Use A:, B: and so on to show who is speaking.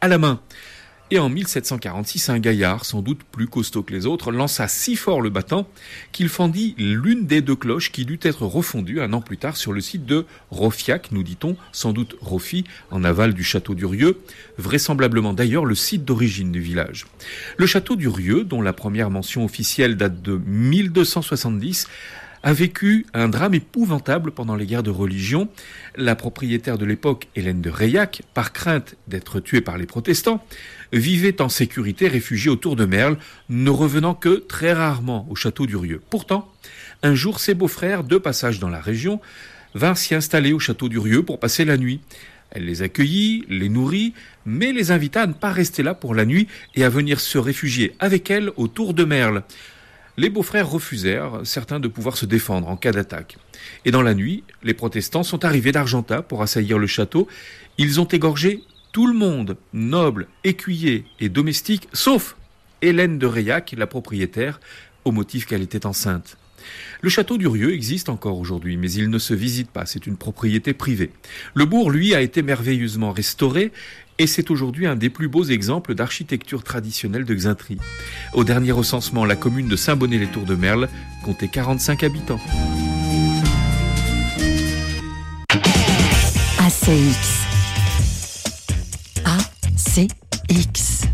A: à la main. Et en 1746, un gaillard, sans doute plus costaud que les autres, lança si fort le battant qu'il fendit l'une des deux cloches qui dut être refondue un an plus tard sur le site de Rofiac, nous dit-on, sans doute Rofi, en aval du château d'Urieux, vraisemblablement d'ailleurs le site d'origine du village. Le château d'Urieux, dont la première mention officielle date de 1270, a vécu un drame épouvantable pendant les guerres de religion. La propriétaire de l'époque, Hélène de Reillac, par crainte d'être tuée par les protestants, vivait en sécurité réfugiée autour de Merle, ne revenant que très rarement au château d'Urieux. Pourtant, un jour, ses beaux-frères, de passage dans la région, vinrent s'y installer au château d'Urieux pour passer la nuit. Elle les accueillit, les nourrit, mais les invita à ne pas rester là pour la nuit et à venir se réfugier avec elle autour de Merle. Les beaux-frères refusèrent, certains de pouvoir se défendre en cas d'attaque. Et dans la nuit, les protestants sont arrivés d'Argentat pour assaillir le château. Ils ont égorgé tout le monde, nobles, écuyers et domestiques, sauf Hélène de Reillac, la propriétaire, au motif qu'elle était enceinte. Le château d'Urieux existe encore aujourd'hui, mais il ne se visite pas, c'est une propriété privée. Le bourg, lui, a été merveilleusement restauré et c'est aujourd'hui un des plus beaux exemples d'architecture traditionnelle de Xaintries. Au dernier recensement, la commune de Saint-Bonnet-les-Tours-de-Merle comptait 45 habitants.
B: ACX. ACX.